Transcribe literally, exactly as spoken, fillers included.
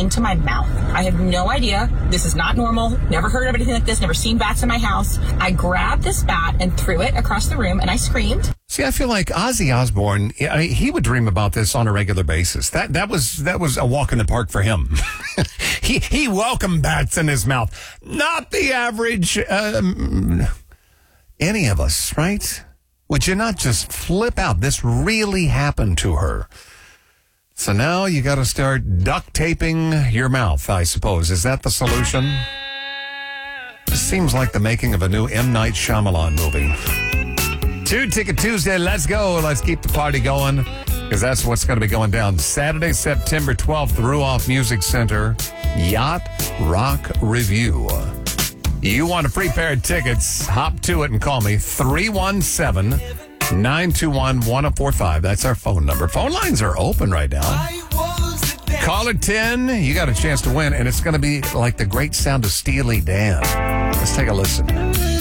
into my mouth. I have no idea. This is not normal. Never heard of anything like this. Never seen bats in my house. I grabbed this bat and threw it across the room, and I screamed. See, I feel like Ozzy Osbourne, I mean, he would dream about this on a regular basis. That that was that was a walk in the park for him. he he welcomed bats in his mouth. Not the average um, any of us, right? Would you not just flip out? This really happened to her. So now you got to start duct taping your mouth, I suppose. Is that the solution? This seems like the making of a new M. Night Shyamalan movie. Two Ticket Tuesday, let's go. Let's keep the party going, because that's what's going to be going down Saturday, September twelfth, Ruoff Music Center, Yacht Rock Review. You want a free pair of tickets, hop to it and call me, three one seven, nine two one, one oh four five. That's our phone number. Phone lines are open right now. Caller ten, you got a chance to win, and it's going to be like the great sound of Steely Dan. Let's take a listen.